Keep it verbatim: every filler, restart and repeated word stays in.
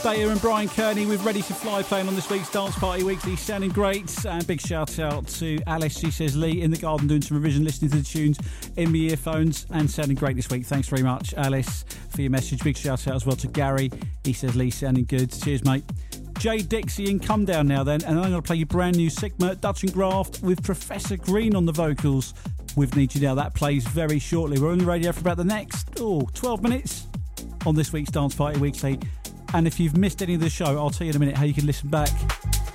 Bayer and Brian Kearney with Ready to Fly playing on this week's Dance Party Weekly, sounding great. And big shout out to Alice, she says Lee in the garden doing some revision, listening to the tunes in my earphones and sounding great this week. Thanks very much, Alice, for your message. Big shout out as well to Gary, he says Lee sounding good. Cheers, mate. Jay Dixie in Come Down now then, and I'm going to play you brand new Sigma Dutch and Graft with Professor Green on the vocals with Need You Now. That plays very shortly. We're on the radio for about the next oh, twelve minutes on this week's Dance Party Weekly. And if you've missed any of the show, I'll tell you in a minute how you can listen back.